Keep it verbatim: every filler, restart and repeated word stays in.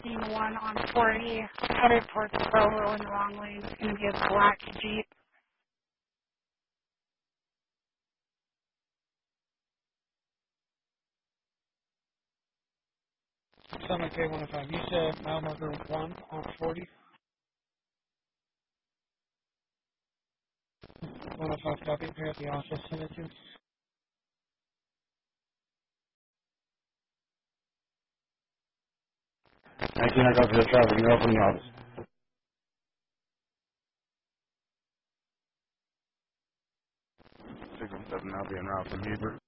seen one on forty headed towards Provo in the wrong lane. It's going to be a black Jeep. seven K one oh five. You said mile marker one on forty? one oh five copy. Here at the office. Send it to us. nineteen, I got for the traffic. You're up in the office. six one seven, I'll be en route from Heber.